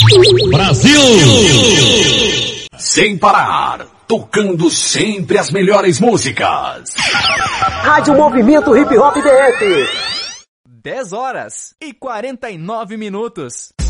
Brasil! Sem parar, tocando sempre as melhores músicas. Rádio Movimento Hip Hop DF. 10 horas e 49 minutos.